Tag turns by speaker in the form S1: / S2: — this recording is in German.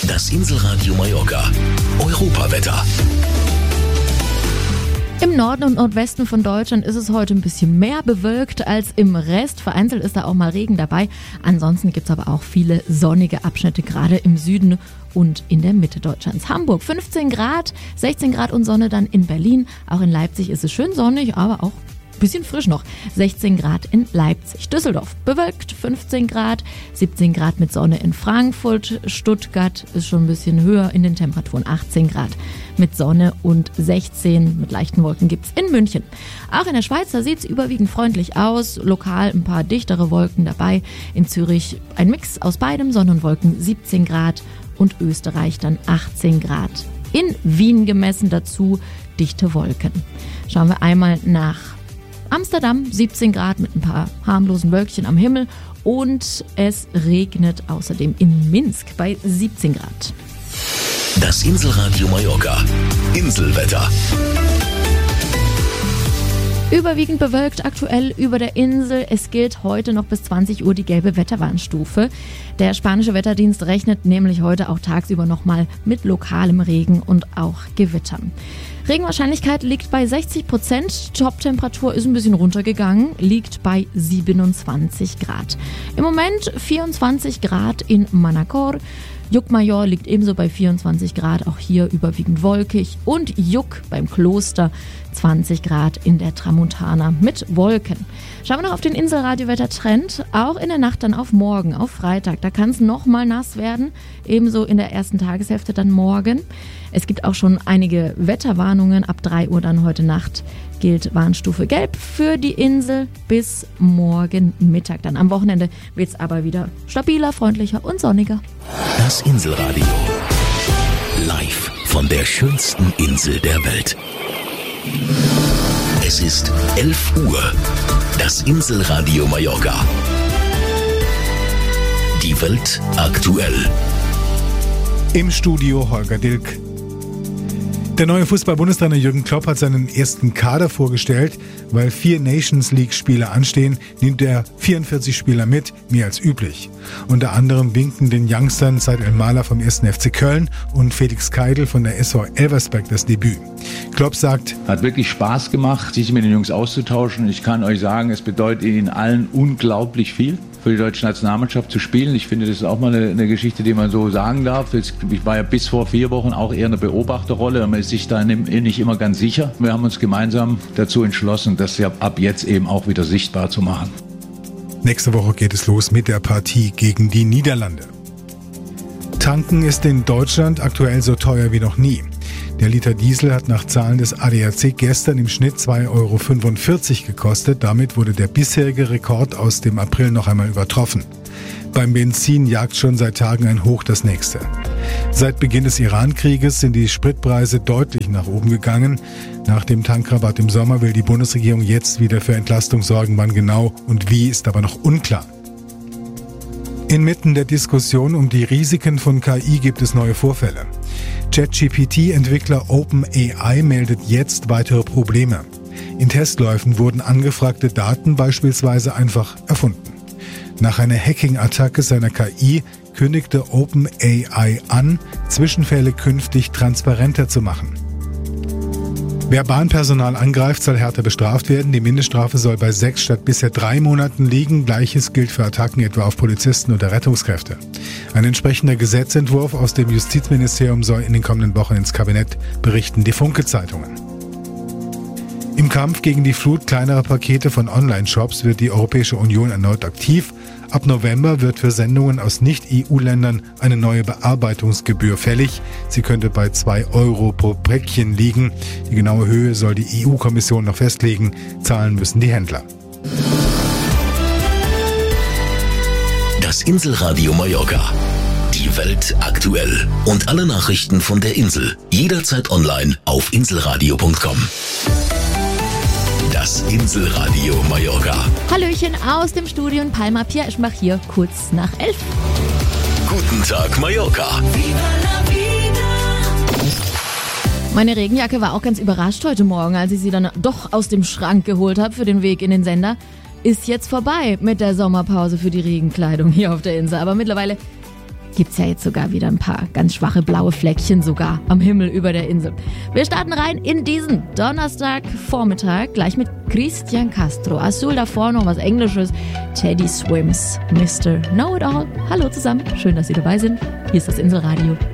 S1: Das Inselradio Mallorca. Europawetter.
S2: Im Norden und Nordwesten von Deutschland ist es heute ein bisschen mehr bewölkt als im Rest. Vereinzelt ist da auch mal Regen dabei. Ansonsten gibt es aber auch viele sonnige Abschnitte, gerade im Süden und in der Mitte Deutschlands. Hamburg 15 Grad, 16 Grad und Sonne dann in Berlin. Auch in Leipzig ist es schön sonnig, aber auch ein bisschen frisch noch. 16 Grad in Leipzig. Düsseldorf bewölkt 15 Grad, 17 Grad mit Sonne in Frankfurt. Stuttgart ist schon ein bisschen höher in den Temperaturen, 18 Grad mit Sonne und 16 mit leichten Wolken gibt's in München. Auch in der Schweiz, da sieht's überwiegend freundlich aus. Lokal ein paar dichtere Wolken dabei. In Zürich ein Mix aus beidem, Sonne und Wolken, 17 Grad und Österreich dann 18 Grad. In Wien gemessen dazu dichte Wolken. Schauen wir einmal nach Amsterdam, 17 Grad mit ein paar harmlosen Wölkchen am Himmel und es regnet außerdem in Minsk bei 17 Grad.
S1: Das Inselradio Mallorca. Inselwetter.
S2: Überwiegend bewölkt aktuell über der Insel. Es gilt heute noch bis 20 Uhr die gelbe Wetterwarnstufe. Der spanische Wetterdienst rechnet nämlich heute auch tagsüber nochmal mit lokalem Regen und auch Gewittern. Regenwahrscheinlichkeit liegt bei 60%. Toptemperatur ist ein bisschen runtergegangen, liegt bei 27 Grad. Im Moment 24 Grad in Manacor. Llucmajor liegt ebenso bei 24 Grad, auch hier überwiegend wolkig. Und Lluc beim Kloster 20 Grad in der Tramontana mit Wolken. Schauen wir noch auf den Inselradio-Wettertrend. Auch in der Nacht dann auf morgen, auf Freitag. Da kann es nochmal nass werden. Ebenso in der ersten Tageshälfte dann morgen. Es gibt auch schon einige Wetterwarnungen. Ab 3 Uhr dann heute Nacht gilt Warnstufe Gelb für die Insel bis morgen Mittag. Dann am Wochenende wird es aber wieder stabiler, freundlicher und sonniger.
S1: Das Inselradio. Live von der schönsten Insel der Welt. Es ist 11 Uhr. Das Inselradio Mallorca. Die Welt aktuell.
S3: Im Studio Holger Dilk. Der neue Fußball-Bundestrainer Jürgen Klopp hat seinen ersten Kader vorgestellt. Weil 4 Nations-League-Spieler anstehen, nimmt er 44 Spieler mit, mehr als üblich. Unter anderem winken den Youngstern Said El-Mala vom 1. FC Köln und Felix Keidel von der SV Elversberg das Debüt. Klopp sagt:
S4: Hat wirklich Spaß gemacht, sich mit den Jungs auszutauschen. Ich kann euch sagen, es bedeutet ihnen allen unglaublich viel, für die deutsche Nationalmannschaft zu spielen. Ich finde, das ist auch mal eine Geschichte, die man so sagen darf. Ich war ja bis vor 4 Wochen auch eher eine Beobachterrolle. Man ist sich da nicht immer ganz sicher. Wir haben uns gemeinsam dazu entschlossen, das ja ab jetzt eben auch wieder sichtbar zu machen.
S3: Nächste Woche geht es los mit der Partie gegen die Niederlande. Tanken ist in Deutschland aktuell so teuer wie noch nie. Der Liter Diesel hat nach Zahlen des ADAC gestern im Schnitt 2,45 € gekostet. Damit wurde der bisherige Rekord aus dem April noch einmal übertroffen. Beim Benzin jagt schon seit Tagen ein Hoch das nächste. Seit Beginn des Iran-Krieges sind die Spritpreise deutlich nach oben gegangen. Nach dem Tankrabatt im Sommer will die Bundesregierung jetzt wieder für Entlastung sorgen. Wann genau und wie, ist aber noch unklar. Inmitten der Diskussion um die Risiken von KI gibt es neue Vorfälle. ChatGPT-Entwickler OpenAI meldet jetzt weitere Probleme. In Testläufen wurden angefragte Daten beispielsweise einfach erfunden. Nach einer Hacking-Attacke seiner KI kündigte OpenAI an, Zwischenfälle künftig transparenter zu machen. Wer Bahnpersonal angreift, soll härter bestraft werden. Die Mindeststrafe soll bei 6 statt bisher 3 Monaten liegen. Gleiches gilt für Attacken etwa auf Polizisten oder Rettungskräfte. Ein entsprechender Gesetzentwurf aus dem Justizministerium soll in den kommenden Wochen ins Kabinett, berichten die Funke-Zeitungen. Im Kampf gegen die Flut kleinerer Pakete von Online-Shops wird die Europäische Union erneut aktiv. Ab November wird für Sendungen aus Nicht-EU-Ländern eine neue Bearbeitungsgebühr fällig. Sie könnte bei 2 € pro Päckchen liegen. Die genaue Höhe soll die EU-Kommission noch festlegen. Zahlen müssen die Händler.
S1: Das Inselradio Mallorca. Die Welt aktuell. Und alle Nachrichten von der Insel. Jederzeit online auf inselradio.com. Das Inselradio Mallorca.
S2: Hallöchen aus dem Studio in Palma. Pia Eschenbach hier, kurz nach 11.
S1: Guten Tag Mallorca.
S2: Meine Regenjacke war auch ganz überrascht heute Morgen, als ich sie dann doch aus dem Schrank geholt habe für den Weg in den Sender. Ist jetzt vorbei mit der Sommerpause für die Regenkleidung hier auf der Insel. Aber mittlerweile gibt es ja jetzt sogar wieder ein paar ganz schwache blaue Fleckchen sogar am Himmel über der Insel. Wir starten rein in diesen Donnerstagvormittag gleich mit Cristian Castro. Azul davor noch was Englisches. Teddy Swims, Mr. Know-It-All. Hallo zusammen, schön, dass Sie dabei sind. Hier ist das Inselradio.